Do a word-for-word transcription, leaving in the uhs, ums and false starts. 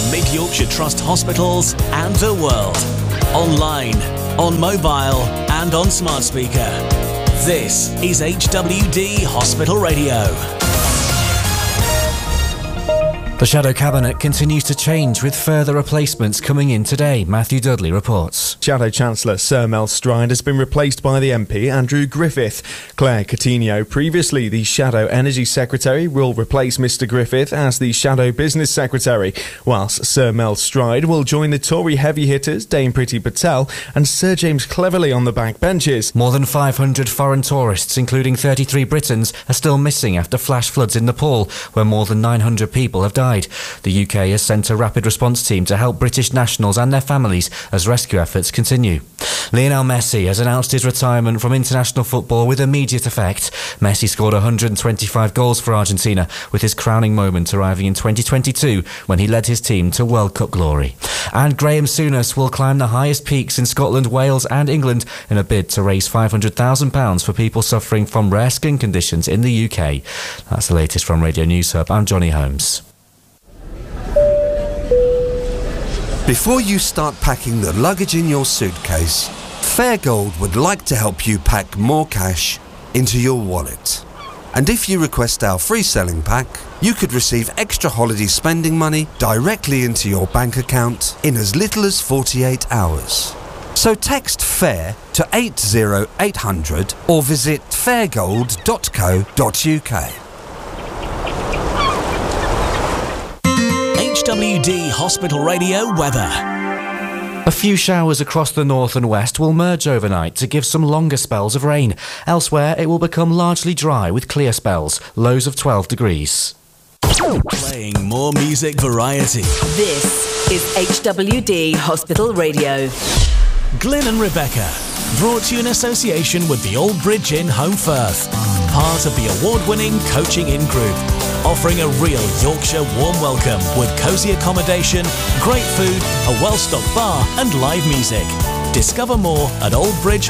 from Mid Yorkshire Trust hospitals and the world. Online, on mobile and on smart speaker. This is H W D Hospital Radio. The Shadow Cabinet continues to change with further replacements coming in today. Matthew Dudley reports. Shadow Chancellor Sir Mel Stride has been replaced by the M P Andrew Griffith. Claire Coutinho, previously the Shadow Energy Secretary, will replace Mr Griffith as the Shadow Business Secretary, whilst Sir Mel Stride will join the Tory heavy hitters Dame Priti Patel and Sir James Cleverly on the backbenches. More than five hundred foreign tourists, including thirty-three Britons, are still missing after flash floods in Nepal, where more than nine hundred people have died. The U K has sent a rapid response team to help British nationals and their families as rescue efforts continue. Lionel Messi has announced his retirement from international football with immediate effect. Messi scored one hundred twenty-five goals for Argentina, with his crowning moment arriving in twenty twenty-two when he led his team to World Cup glory. And Graham Souness will climb the highest peaks in Scotland, Wales and England in a bid to raise five hundred thousand pounds for people suffering from rare skin conditions in the U K. That's the latest from Radio News Hub. I'm Johnny Holmes. Before you start packing the luggage in your suitcase, Fairgold would like to help you pack more cash into your wallet. And if you request our free selling pack, you could receive extra holiday spending money directly into your bank account in as little as forty-eight hours. So text FAIR to eight zero eight hundred or visit fairgold dot co dot U K. H W D Hospital Radio weather. A few showers across the north and west will merge overnight to give some longer spells of rain. Elsewhere, it will become largely dry with clear spells, lows of twelve degrees. Playing more music variety. This is H W D Hospital Radio. Glyn and Rebecca, brought to you in association with the Old Bridge Inn, Home Firth, part of the award-winning Coaching Inn Group, offering a real Yorkshire warm welcome with cosy accommodation, great food, a well-stocked bar and live music. Discover more at old bridge